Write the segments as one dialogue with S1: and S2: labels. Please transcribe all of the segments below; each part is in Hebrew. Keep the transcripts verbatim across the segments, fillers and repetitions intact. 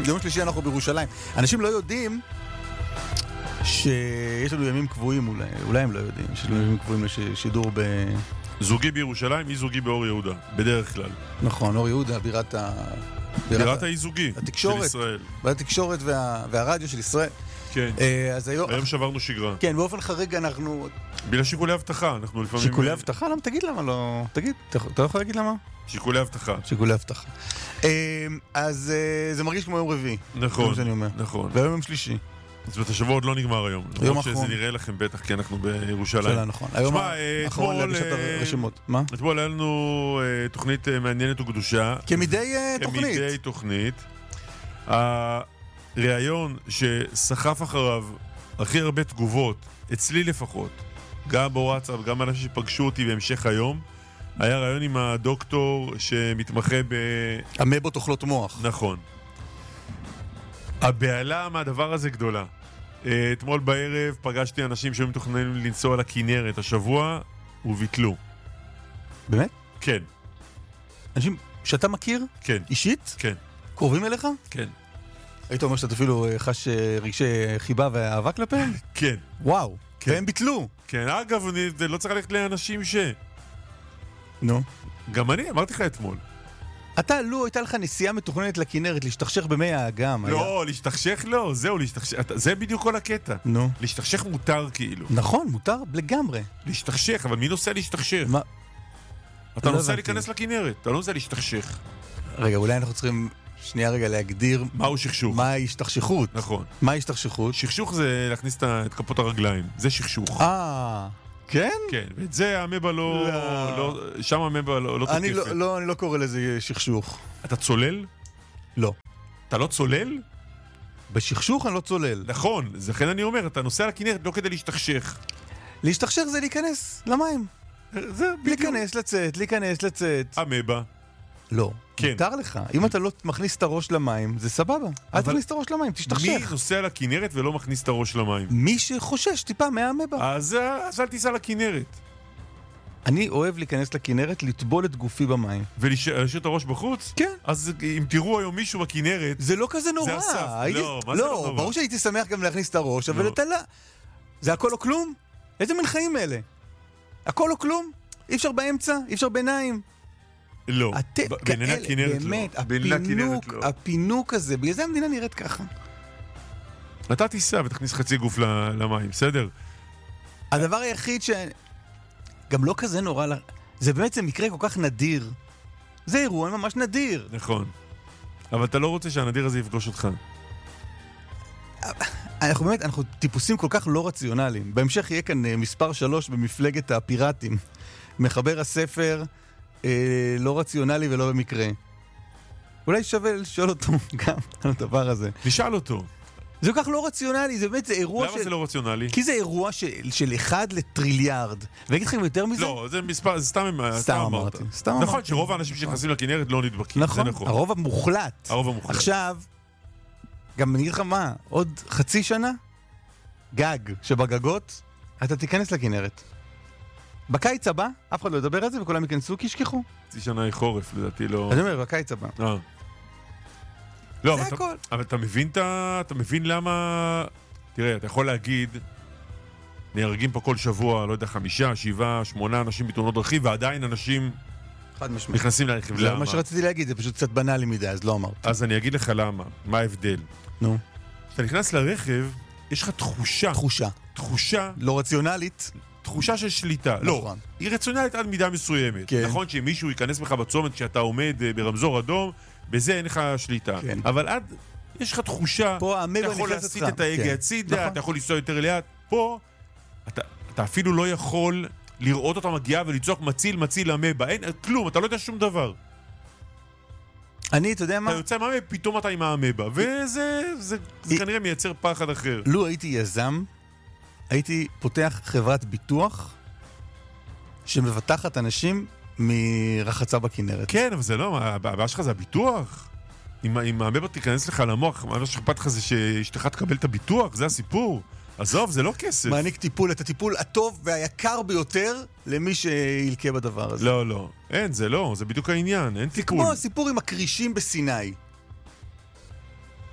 S1: יום שלישי אנחנו בירושלים. אנשים לא יודעים שיש לנו ימים קבועים אולי, אולי הם לא יודעים, שיש לנו ימים קבועים לשידור ב...
S2: זוגי בירושלים, אי זוגי באור יהודה, בדרך כלל.
S1: נכון, אור יהודה, בירת ה...
S2: בירת האי זוגי של ישראל.
S1: בירת התקשורת וה... והרדיו של ישראל.
S2: כן.
S1: אז היום...
S2: היום שברנו שגרה.
S1: כן, באופן חריג אנחנו...
S2: בגלל שיקולי הבטחה, אנחנו לפעמים...
S1: שיקולי הבטחה? למה? תגיד למה לא... תגיד, אתה לא יכול להגיד למה?
S2: שיקולי הבטחה.
S1: שיקולי הבטחה. אז זה מרגיש כמו יום רביעי.
S2: נכון, נכון.
S1: והיום יום שלישי.
S2: זאת אומרת, השבוע עוד לא נגמר היום.
S1: יום
S2: אחרון. שזה נראה לכם בטח, כי אנחנו בירושלים.
S1: שאלה, נכון. היום האחרון להגשת הרשימות. מה?
S2: אתמול היה לנו תוכנית מעניינת וקדושה.
S1: כמדי תוכנית.
S2: כמדי תוכנית. הראיון שסחף אחריו הכי הרבה תגובות, אצלי לפחות, גם בוואטסאפ, גם אנשים שפגשו אותי בהמשך היום, היה ראיון עם הדוקטור שמתמחה ב...
S1: אמבות אוכלות מוח.
S2: נכון. הבעלה מהדבר הזה גדולה. אתמול בערב פגשתי אנשים שהיו מתוכננים לנסוע לכנרת השבוע, וביטלו.
S1: באמת?
S2: כן.
S1: אנשים שאתה מכיר?
S2: כן.
S1: אישית?
S2: כן.
S1: קרובים אליך?
S2: כן.
S1: היית אומר שאתה אפילו חש רגשי חיבה ואהבה כלפיהם?
S2: כן.
S1: וואו.
S2: כן.
S1: והם ביטלו.
S2: כן, אגב, אני לא צריך ללכת לאנשים ש...
S1: נו.
S2: גם אני, אמרתי לך אתמול.
S1: אתה, לו, הייתה לך נסיעה מתוכננת לכנרת, להשתכשך במי האגם.
S2: לא, היה... להשתכשך לא, זהו, להשתכשך. זה בדיוק כל הקטע.
S1: נו.
S2: להשתכשך מותר כאילו.
S1: נכון, מותר לגמרי.
S2: להשתכשך, אבל מי נוסע להשתכשך?
S1: מה?
S2: אתה לא נוסע להיכנס לכנרת, אתה לא נוסע להשתכשך.
S1: רגע, אולי אנחנו צריכים שנייה רגע להגדיר...
S2: מהו שכשוך?
S1: מהי השתכשכות.
S2: נכון.
S1: מהי השתכשכות?
S2: שכשוך זה להכניס את כפות הרגליים. זה שכשוך.
S1: אה... כן?
S2: כן, ואת זה המבה לא... לא... שם המבה לא, לא
S1: אני
S2: תוקפת.
S1: לא, לא, אני לא קורא לזה שכשוך.
S2: אתה צולל?
S1: לא.
S2: אתה לא צולל?
S1: בשכשוך אני לא צולל.
S2: נכון, לכן אני אומר, אתה נוסע לכנרת לא כדי להשתכשך.
S1: להשתכשך זה להיכנס למים.
S2: זה בדיוק.
S1: להיכנס, לצאת, להיכנס, לצאת.
S2: המבה.
S1: לא.
S2: כן.
S1: מותר לך. אם אתה לא מכניס את הראש למים, זה סבבה. אל תכניס את הראש למים, תשתכשך.
S2: מי נוסע לכנרת ולא מכניס את הראש למים?
S1: מי שחושש טיפה מהמבה.
S2: אז, אז אל תיסע לכנרת.
S1: אני אוהב להיכנס לכנרת, לטבול את גופי במים.
S2: ולהשאיר את הראש בחוץ?
S1: כן.
S2: אז אם תראו היום מישהו בכנרת...
S1: זה לא כזה נורא.
S2: זה הסף.
S1: הייתי...
S2: לא, מה זה לא נורא?
S1: לא, ברור שהייתי שמח גם להכניס את הראש, אבל
S2: לא.
S1: אתה לא... זה הכל או כלום? איזה מין חיים אלה? הכל או כלום? אי אפשר באמצע? אי אפשר ביניים?
S2: לא.
S1: הת...
S2: בעיני הכנרת לא.
S1: באמת, הפינוק,
S2: לא.
S1: הפינוק הזה, בגלל זה המדינה נראית ככה.
S2: אתה תיסע ותכניס חצי גוף למים, בסדר?
S1: הדבר היחיד ש... גם לא כזה נורא... זה באמת, זה מקרה כל כך נדיר. זה אירוע ממש נדיר.
S2: נכון. אבל אתה לא רוצה שהנדיר הזה יפגוש אותך.
S1: אנחנו באמת, אנחנו טיפוסים כל כך לא רציונליים. בהמשך יהיה כאן מספר שלוש במפלגת הפיראטים. מחבר הספר אה, לא רציונלי ולא במקרה. אולי שווה לשאול אותו גם על הדבר הזה.
S2: נשאל אותו.
S1: זה כל כך לא רציונלי, זה באמת, זה אירוע
S2: למה
S1: של...
S2: זה לא רציונלי?
S1: כי זה אירוע של, של אחד לטריליארד. ואגיד לכם יותר מזה?
S2: לא, זה מספר, זה סתם,
S1: סתם אמרתי. סתם אמרתי.
S2: נכון שרוב האנשים שנכנסים לכנרת לא נדבקים.
S1: נכון,
S2: זה נכון.
S1: הרוב המוחלט.
S2: הרוב המוחלט.
S1: עכשיו, גם אני אגיד לך מה, עוד חצי שנה, גג שבגגות, אתה תיכנס לכנרת. בקיץ הבא, אף אחד לא ידבר על זה וכולם ייכנסו כי ישכחו.
S2: חצי שנה היא חורף, לדעתי לא...
S1: אני אומר, בקיץ הבא.
S2: אה. לא,
S1: זה
S2: אבל
S1: הכל.
S2: אתה, אבל אתה מבין, אתה, אתה מבין למה... תראה, אתה יכול להגיד, נהרגים פה כל שבוע, לא יודע, חמישה, שבעה, שמונה אנשים בתאונות דרכים, ועדיין אנשים
S1: חד משמעית.
S2: נכנסים לרכב.
S1: זה
S2: למה?
S1: מה שרציתי להגיד, זה פשוט קצת בנאלי מדי, אז לא אמרתי.
S2: אז אני אגיד לך למה, מה ההבדל.
S1: נו.
S2: כשאתה נכנס לרכב, יש לך תחושה.
S1: תחושה.
S2: תחושה.
S1: לא רציונלית.
S2: תחושה של שליטה.
S1: נכון.
S2: לא, היא רציונלית עד מידה מסוימת.
S1: כן.
S2: נכון שאם מישהו ייכנס בך בצומת כשאתה עומד ברמזור אדום, בזה אין לך שליטה.
S1: כן.
S2: אבל עד, יש לך תחושה,
S1: פה
S2: אתה
S1: המבה
S2: יכול
S1: נכנסת
S2: להסיט
S1: לך.
S2: את ההגה
S1: כן.
S2: הצידה,
S1: נכון.
S2: אתה יכול לנסוע יותר לאט. פה, אתה, אתה אפילו לא יכול לראות אותה מגיעה ולצעוק מציל, מציל המבה. אין כלום, אתה לא יודע שום דבר.
S1: אני, אתה יודע מה?
S2: אתה יוצא מהמבה, פתאום אתה עם המבה. וזה זה, זה, זה כנראה מייצר פחד אחר.
S1: לו הייתי יזם, הייתי פותח חברת ביטוח שמבטחת אנשים מרחצה בכנרת.
S2: כן, אבל זה לא, הבעיה שלך זה הביטוח. אם, אם המבה תיכנס לך למוח, מה שחפת לך זה שאשתך תקבל את הביטוח, זה הסיפור. עזוב, זה לא כסף.
S1: מעניק טיפול, את הטיפול הטוב והיקר ביותר למי שילקה בדבר הזה.
S2: לא, לא. אין, זה לא, זה בדיוק העניין, אין
S1: זה
S2: טיפול.
S1: כמו הסיפור עם הקרישים בסיני.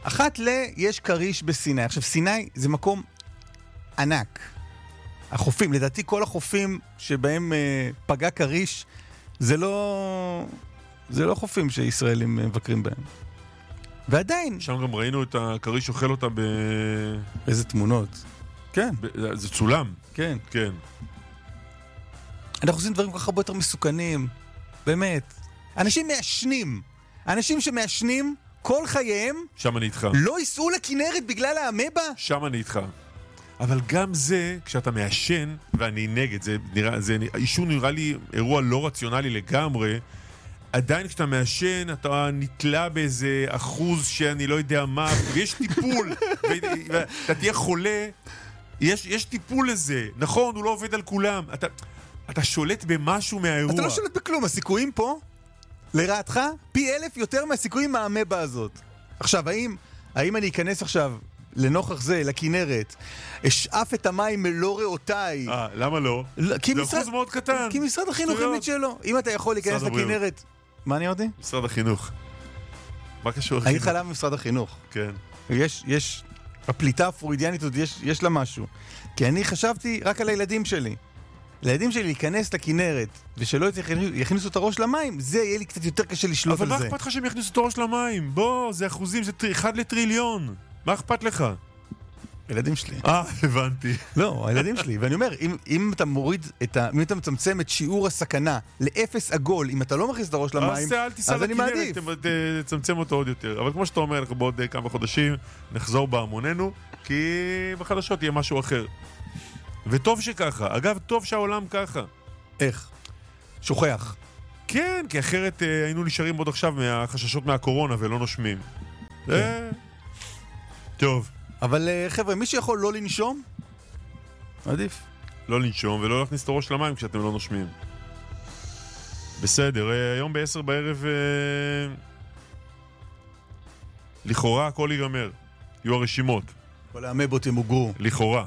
S1: אחת ל... יש קריש בסיני. עכשיו, סיני זה מקום ענק. החופים, לדעתי כל החופים שבהם אה, פגע קריש, זה לא... זה לא חופים שישראלים מבקרים בהם. ועדיין...
S2: שם גם ראינו את הקריש אוכל אותה ב...
S1: איזה תמונות. כן.
S2: ב... זה צולם.
S1: כן.
S2: כן.
S1: אנחנו עושים דברים כל כך הרבה יותר מסוכנים. באמת. אנשים מעשנים. אנשים שמעשנים כל חייהם...
S2: שם אני איתך.
S1: לא ייסעו לכנרת בגלל האמבה?
S2: שם אני איתך. אבל גם זה, כשאתה מעשן, ואני נגד, זה נראה, זה, אישון נראה לי אירוע לא רציונלי לגמרי, עדיין כשאתה מעשן, אתה נתלה באיזה אחוז שאני לא יודע מה, ויש טיפול, ואתה תהיה חולה, יש, יש טיפול לזה, נכון, הוא לא עובד על כולם, אתה, אתה שולט במשהו מהאירוע.
S1: אתה לא שולט בכלום, הסיכויים פה, לרעתך, פי אלף יותר מהסיכויים מהאמבה הזאת. עכשיו, האם, האם אני אכנס עכשיו לנוכח זה, לכנרת, אשאף את המים מלא ראותיי?
S2: אה, למה לא?
S1: זה
S2: אחוז מאוד קטן.
S1: כי משרד החינוך המית שלו. אם אתה יכול להיכנס לכנרת... מה אני יודעת?
S2: משרד החינוך. מה קשור לחינוך?
S1: היית חלם במשרד החינוך.
S2: כן.
S1: יש, יש, הפליטה הפרוידיאנית עוד יש, יש לה משהו. כי אני חשבתי רק על הילדים שלי. לילדים שלי להיכנס לכנרת, ושלא יכניסו את הראש למים, זה יהיה לי קצת יותר קשה לשלוט על זה.
S2: אבל מה אכפת לך שהם יכניסו את הראש למים? בוא, זה אחוזים, זה אחד לטריליון. מה אכפת לך?
S1: הילדים שלי.
S2: אה, הבנתי.
S1: לא, הילדים שלי. ואני אומר, אם, אם אתה מוריד את ה... אם אתה מצמצם את שיעור הסכנה לאפס עגול, אם אתה לא מכניס את הראש למים, אז אני מעדיף.
S2: תצמצם אותו עוד יותר. אבל כמו שאתה אומר, אנחנו בעוד כמה חודשים נחזור בהמוננו, כי בחדשות יהיה משהו אחר. וטוב שככה. אגב, טוב שהעולם ככה.
S1: איך? שוכח.
S2: כן, כי אחרת אה, היינו נשארים עוד עכשיו מהחששות מהקורונה ולא נושמים. כן. אה... טוב.
S1: אבל חבר'ה, מי שיכול לא לנשום, עדיף.
S2: לא לנשום ולא להכניס את הראש למים כשאתם לא נושמים. בסדר, היום בעשר בערב לכאורה הכל ייגמר. יהיו הרשימות.
S1: כל האמבות ימוגרו.
S2: לכאורה.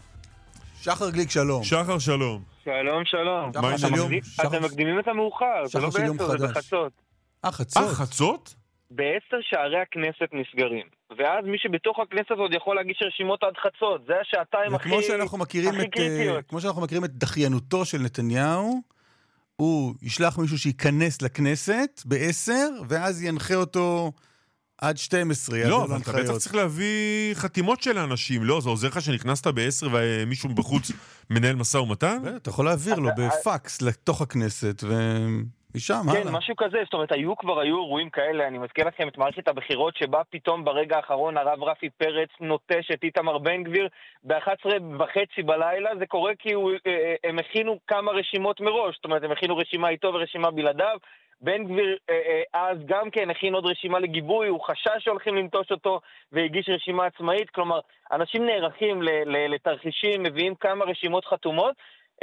S1: שחר גליק, שלום.
S2: שחר, שלום.
S3: שלום, שלום.
S1: שחר של יום.
S3: אתם מקדימים את המאוחר, זה לא בעשר, זה בחצות.
S1: אה, חצות?
S2: אה, חצות?
S3: בעשר שערי הכנסת נסגרים, ואז מי שבתוך הכנסת עוד יכול להגיש רשימות עד חצות, זה השעתיים הכי קריטיות.
S1: כמו שאנחנו מכירים את דחיינותו של נתניהו, הוא ישלח מישהו שייכנס לכנסת בעשר, ואז ינחה אותו עד שתים עשרה.
S2: לא, אבל אתה בטח צריך להביא חתימות של האנשים, לא? זה עוזר לך שנכנסת בעשר ומישהו בחוץ מנהל מסע ומתן?
S1: אתה יכול להעביר לו בפקס לתוך הכנסת ו... משם,
S3: כן, משהו כזה, זאת אומרת, היו כבר, היו אירועים כאלה, אני מזכיר לכם את מערכת הבחירות שבה פתאום ברגע האחרון הרב רפי פרץ נוטש את איתמר בן גביר ב-אחת עשרה וחצי בלילה, זה קורה כי הוא, הם הכינו כמה רשימות מראש, זאת אומרת, הם הכינו רשימה איתו ורשימה בלעדיו, בן גביר אז גם כן הכין עוד רשימה לגיבוי, הוא חשש שהולכים לנטוש אותו והגיש רשימה עצמאית, כלומר, אנשים נערכים לתרחישים, מביאים כמה רשימות חתומות,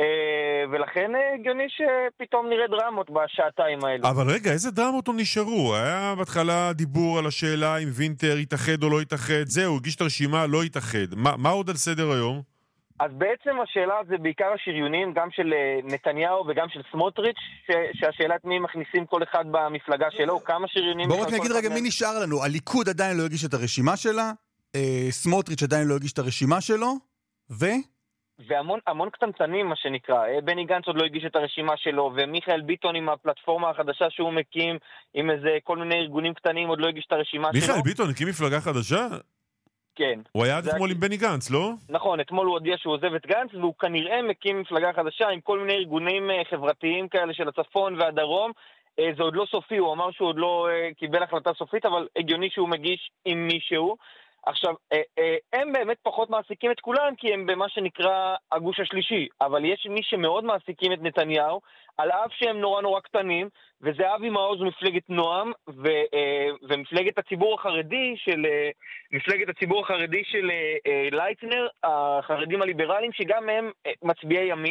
S3: ולכן הגיוני שפתאום נראה דרמות בשעתיים האלה.
S2: אבל רגע, איזה דרמות עוד נשארו? היה בהתחלה דיבור על השאלה אם וינטר יתאחד או לא יתאחד, זהו, הגיש את הרשימה, לא יתאחד. מה, מה עוד על סדר היום?
S3: אז בעצם השאלה זה בעיקר השריונים, גם של נתניהו וגם של סמוטריץ', ש- שהשאלה את מי מכניסים כל אחד במפלגה שלו, כמה שריונים...
S1: בואו רק נגיד רגע מי נשאר לנו. הליכוד עדיין לא הגיש את הרשימה שלה, אה, סמוטריץ' עדיין לא הגיש את הרשימה שלו, ו...
S3: והמון המון קטנטנים, מה שנקרא. בני גנץ עוד לא הגיש את הרשימה שלו, ומיכאל ביטון עם הפלטפורמה החדשה שהוא מקים, עם איזה כל מיני ארגונים קטנים, עוד לא הגיש את הרשימה שלו.
S2: מיכאל ביטון הקים מפלגה חדשה?
S3: כן.
S2: הוא היה עד אתמול עם בני גנץ, לא?
S3: נכון, אתמול הוא הודיע שהוא עוזב את גנץ, והוא כנראה מקים מפלגה חדשה עם כל מיני ארגונים חברתיים כאלה של הצפון והדרום. זה עוד לא סופי, הוא אמר שהוא עוד לא קיבל החלטה סופית, אבל הגיוני שהוא מגיש עם מישהו. עכשיו, הם באמת פחות מעסיקים את כולם, כי הם במה שנקרא הגוש השלישי, אבל יש מי שמאוד מעסיקים את נתניהו, על אף שהם נורא נורא קטנים, וזה אבי מעוז מפלגת נועם, ו- ומפלגת הציבור החרדי של, מפלגת הציבור החרדי של לייטנר, החרדים הליברליים, שגם הם מצביעי ימין.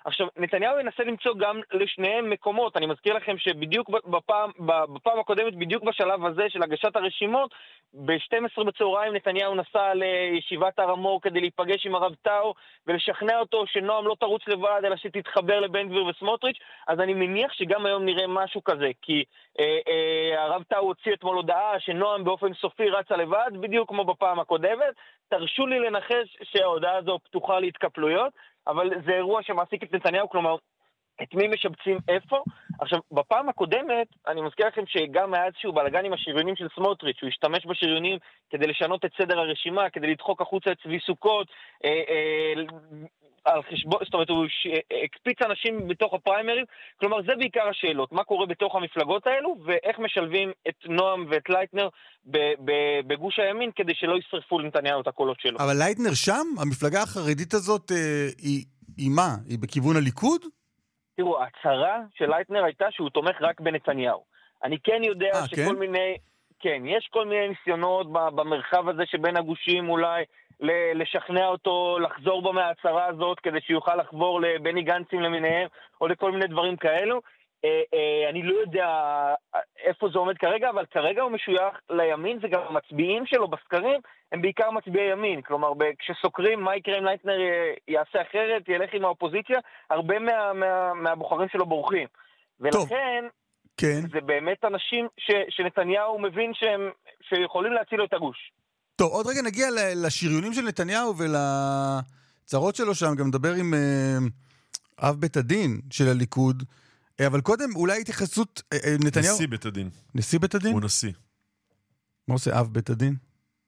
S3: עכשיו, נתניהו ינסה למצוא גם לשניהם מקומות. אני מזכיר לכם שבדיוק בפעם, בפעם הקודמת, בדיוק בשלב הזה של הגשת הרשימות, ב-שתים עשרה בצהריים נתניהו נסע לישיבת הר המור כדי להיפגש עם הרב טאו ולשכנע אותו שנועם לא תרוץ לבד אלא שתתחבר לבן גביר וסמוטריץ'. אז אני מניח שגם היום נראה משהו כזה, כי אה, אה, הרב טאו הוציא אתמול הודעה שנועם באופן סופי רצה לבד, בדיוק כמו בפעם הקודמת. תרשו לי לנחש שההודעה הזו פתוחה להתקפלויות, אבל זה אירוע שמעסיק את נתניהו, כלומר את מי משבצים איפה. עכשיו, בפעם הקודמת, אני מזכיר לכם שגם היה איזשהו בלגן עם השריונים של סמוטריץ', הוא השתמש בשריונים כדי לשנות את סדר הרשימה, כדי לדחוק החוצה את צבי סוכות, אה, אה, על חשבון, זאת אומרת, הוא הקפיץ אנשים בתוך הפריימרים. כלומר, זה בעיקר השאלות, מה קורה בתוך המפלגות האלו, ואיך משלבים את נועם ואת לייטנר בגוש הימין, כדי שלא ישרפו לנתניהו את הקולות שלו.
S1: אבל לייטנר שם? המפלגה החרדית הזאת, אה, היא, היא מה? היא בכיוון הליכוד?
S3: תראו, ההצהרה של לייטנר הייתה שהוא תומך רק בנתניהו. אני כן יודע
S1: 아,
S3: שכל
S1: כן?
S3: מיני, כן, יש כל מיני ניסיונות במרחב הזה שבין הגושים אולי לשכנע אותו לחזור בו מההצהרה הזאת כדי שיוכל לחבור לבני גנצים למיניהם או לכל מיני דברים כאלו. אני לא יודע איפה זה עומד כרגע, אבל כרגע הוא משוייך לימין, וגם המצביעים שלו בסקרים הם בעיקר מצביעי ימין. כלומר, כשסוקרים מה יקרה אם לייטנר יעשה אחרת, ילך עם האופוזיציה, הרבה מה, מה, מהבוחרים שלו בורחים. ולכן,
S1: כן.
S3: זה באמת אנשים ש, שנתניהו מבין שהם, שיכולים להציל לו את הגוש.
S1: טוב, עוד רגע נגיע לשריונים של נתניהו ולצרות שלו שם, גם מדבר עם אה, אב בית הדין של הליכוד, אבל קודם אולי התייחסות נתניהו...
S2: נשיא בית הדין.
S1: נשיא בית הדין?
S2: הוא נשיא.
S1: מה עושה אב בית הדין?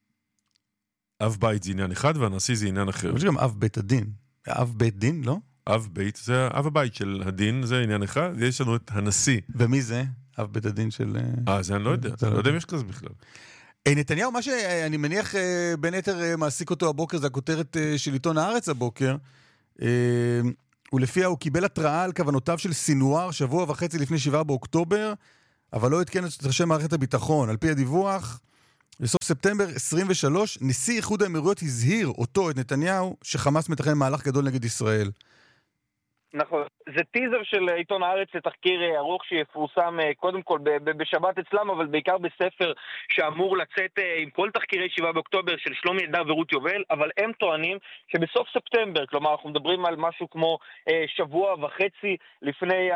S2: אב בית זה עניין אחד והנשיא זה עניין אחר.
S1: יש גם אב בית הדין. אב בית דין, לא?
S2: אב בית, זה אב הבית של הדין, זה עניין אחד, יש לנו את הנשיא.
S1: ומי זה? אב בית הדין של...
S2: אה, זה אני לא יודע. אני לא יודע אם יש כזה בכלל.
S1: נתניהו, מה שאני מניח בין היתר מעסיק אותו הבוקר, זה הכותרת של עיתון הארץ הבוקר, ולפיה הוא קיבל התראה על כוונותיו של סינואר שבוע וחצי לפני שבעה באוקטובר, אבל לא התקן את ראשי מערכת הביטחון. על פי הדיווח, בסוף ספטמבר עשרים ושלוש, נשיא איחוד האמירויות הזהיר אותו, את נתניהו, שחמאס מתכנן מהלך גדול נגד ישראל.
S3: נכון, זה טיזר של עיתון הארץ לתחקיר ארוך שיפורסם קודם כל בשבת אצלם, אבל בעיקר בספר שאמור לצאת עם כל תחקירי שבעה באוקטובר של שלומי אלדר ורות יובל, אבל הם טוענים שבסוף ספטמבר, כלומר אנחנו מדברים על משהו כמו שבוע וחצי לפני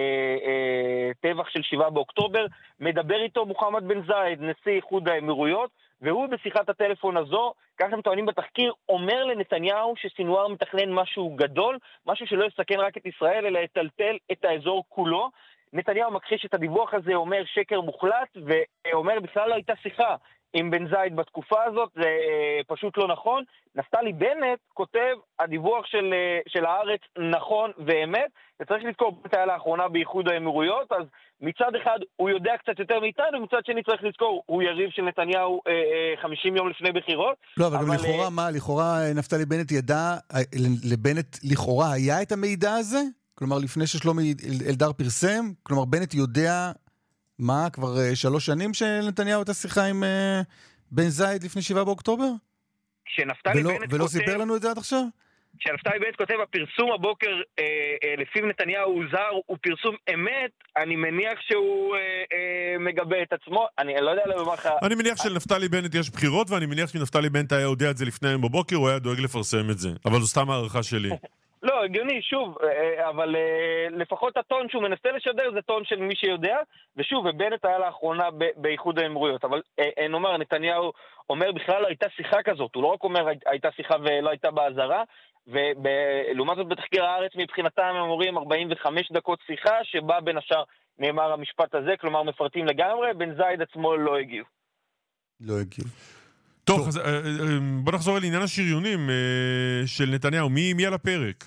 S3: הטבח של שבעה באוקטובר, מדבר איתו מוחמד בן זייד, נשיא איחוד האמירויות, והוא בשיחת הטלפון הזו, כך הם טוענים בתחקיר, אומר לנתניהו שסינואר מתכנן משהו גדול, משהו שלא יסכן רק את ישראל, אלא יטלטל את האזור כולו. נתניהו מכחיש את הדיווח הזה, אומר שקר מוחלט, ואומר בכלל לא הייתה שיחה עם בן זייד בתקופה הזאת, זה אה, פשוט לא נכון. נפתלי בנט כותב, הדיווח של, אה, של הארץ נכון ואמת, וצריך לזכור, בנט היה לאחרונה באיחוד האמירויות, אז מצד אחד הוא יודע קצת יותר מאיתנו, מצד שני צריך לזכור, הוא יריב של נתניהו אה, אה, חמישים יום לפני בחירות.
S1: לא, אבל, אבל גם לכאורה,
S3: אה...
S1: מה? לכאורה נפתלי בנט ידע, לבנט לכאורה היה את המידע הזה? כלומר, לפני ששלומי אלדר פרסם? כלומר, בנט יודע... מה, כבר שלוש שנים שנתניהו את השיחה עם uh, בן זייד לפני שבעה באוקטובר?
S3: כשנפתלי
S1: ולא,
S3: בנט
S1: ולא
S3: כותב...
S1: סיפר לנו את זה עד עכשיו?
S3: כשנפתלי בנט כותב, הפרסום הבוקר אה, אה, לפיו נתניהו הוזהר, הוא פרסום אמת, אני מניח שהוא אה, אה, מגבה את עצמו, אני לא יודע לומר לך...
S2: אני מניח שלנפתלי בנט יש בחירות, ואני מניח שנפתלי בנט היה יודע את זה לפני היום בבוקר, הוא היה דואג לפרסם את זה. אבל זו סתם הערכה שלי.
S3: לא, הגיוני, שוב, אבל לפחות הטון שהוא מנסה לשדר זה טון של מי שיודע, ושוב, ובנט היה לאחרונה באיחוד האמירויות, אבל נאמר, נתניהו אומר בכלל לא הייתה שיחה כזאת, הוא לא רק אומר הייתה שיחה ולא הייתה בהזרה, ולעומת זאת בתחקיר הארץ מבחינתם הם אומרים ארבעים וחמש דקות שיחה, שבה בין השאר נאמר המשפט הזה, כלומר מפרטים לגמרי, בן זייד עצמו לא הגיב.
S1: לא הגיב.
S2: טוב, אז בוא נחזור על עניין השריונים של נתניהו. מי, מי על הפרק?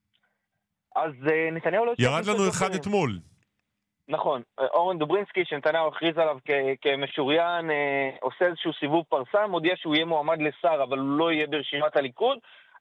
S3: אז נתניהו לא...
S2: ירד לנו אחד אתמול.
S3: נכון, אורן דוברינסקי, שנתניהו הכריז עליו כמשוריין, עושה איזשהו סיבוב פרסה, מודיע שהוא יהיה מועמד לשר, אבל הוא לא יהיה ברשימת הליכוד.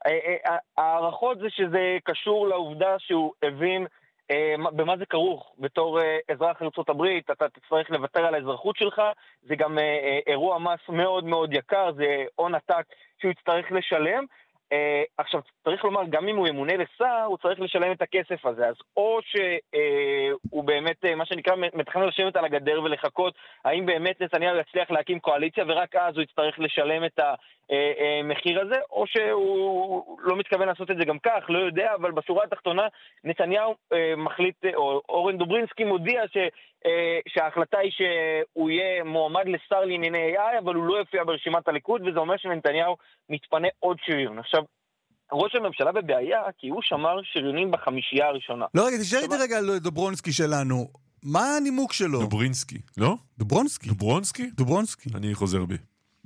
S3: הערכות זה שזה קשור לעובדה שהוא הבין במה זה כרוך בתור אזרח ארצות הברית, אתה תצטרך לוותר על האזרחות שלך, זה גם אירוע מס מאוד מאוד יקר, זה הון עתק שהוא יצטרך לשלם, אה, עכשיו, צריך לומר, גם אם הוא ימונה לשר, הוא צריך לשלם את הכסף הזה. אז או שהוא אה, באמת, אה, מה שנקרא, מתכנן לשבת על הגדר ולחכות, האם באמת נתניהו יצליח להקים קואליציה, ורק אז הוא יצטרך לשלם את המחיר הזה, או שהוא לא מתכוון לעשות את זה גם כך, לא יודע, אבל בשורה התחתונה, נתניהו אה, מחליט, או אורן דוברינסקי מודיע ש... שההחלטה היא שהוא יהיה מועמד לשר לענייני איי איי, אבל הוא לא יופיע ברשימת הליכוד, וזה אומר שנתניהו מתפנה עוד שריון. עכשיו, ראש הממשלה בבעיה, כי הוא שמר שריונים בחמישייה הראשונה.
S1: לא, רגע, תשאר איתי רגע על דוברונסקי שלנו. מה הנימוק שלו?
S2: דוברינסקי, לא?
S1: דוברונסקי.
S2: דוברונסקי?
S1: דוברונסקי.
S2: אני חוזר בי.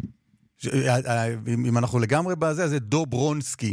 S1: אם אנחנו לגמרי בזה, אז זה דוברונסקי.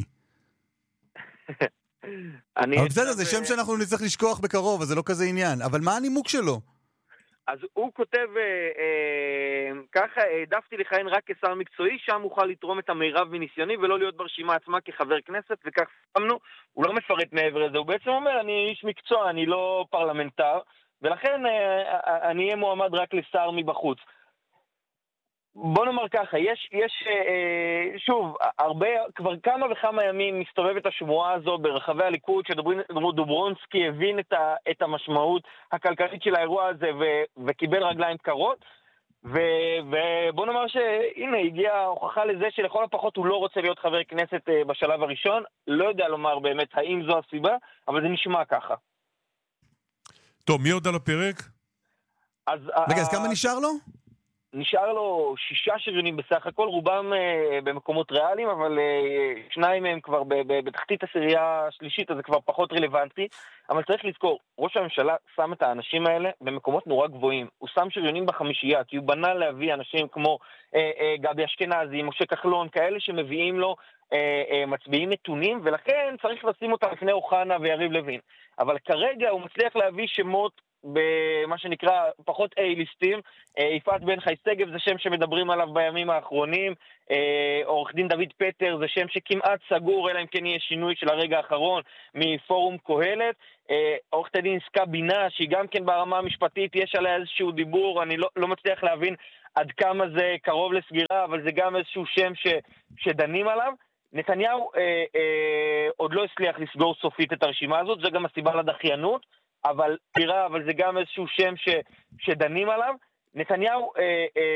S1: אבל בסדר, זה שם שאנחנו נצטרך לשכוח בקרוב, אז זה לא כזה עניין. אבל מה הנימוק שלו?
S3: אז הוא כותב אה, ככה, העדפתי לכהן רק כשר מקצועי, שם אוכל לתרום את המירב מניסיוני ולא להיות ברשימה עצמה כחבר כנסת, וכך שמנו, הוא לא מפרט מעבר לזה, הוא בעצם אומר, אני איש מקצוע, אני לא פרלמנטר, ולכן אה, אני אהיה מועמד רק לשר מבחוץ. בוא נאמר ככה, יש, יש אה, שוב, הרבה, כבר כמה וכמה ימים מסתובבת השמועה הזו ברחבי הליכוד, שדוברונסקי הבין את, ה, את המשמעות הכלכלית של האירוע הזה ו, וקיבל רגליים קרות, ו, ובוא נאמר שהנה, הגיעה הוכחה לזה שלכל הפחות הוא לא רוצה להיות חבר כנסת אה, בשלב הראשון, לא יודע לומר באמת האם זו הסיבה, אבל זה נשמע ככה.
S2: טוב, מי עוד על הפרק?
S3: אז,
S1: רגע, אז כמה נשאר לו?
S3: נשאר לו שישה שריונים בסך הכל, רובם אה, במקומות ריאליים, אבל אה, שניים מהם כבר ב- ב- בתחתית הסירייה השלישית, אז זה כבר פחות רלוונטי. אבל צריך לזכור, ראש הממשלה שם את האנשים האלה במקומות נורא גבוהים. הוא שם שריונים בחמישייה, כי הוא בנה להביא אנשים כמו אה, אה, גבי אשכנזי, משה כחלון, כאלה שמביאים לו אה, אה, מצביעים נתונים, ולכן צריך לשים אותם לפני אוחנה ויריב לוין. אבל כרגע הוא מצליח להביא שמות במה שנקרא פחות איי-ליסטים. יפעת בן חי שגב זה שם שמדברים עליו בימים האחרונים, עורך דין דוד פטר זה שם שכמעט סגור, אלא אם כן יהיה שינוי של הרגע האחרון מפורום קהלת. עורכת הדין סקה בינה, שהיא גם כן ברמה המשפטית, יש עליה איזשהו דיבור, אני לא, לא מצליח להבין עד כמה זה קרוב לסגירה, אבל זה גם איזשהו שם ש, שדנים עליו. נתניהו אה, אה, עוד לא הצליח לסגור סופית את הרשימה הזאת, זה גם הסיבה לדחיינות, אבל, אבל זה גם איזשהו שם ש, שדנים עליו. נתניהו אה, אה,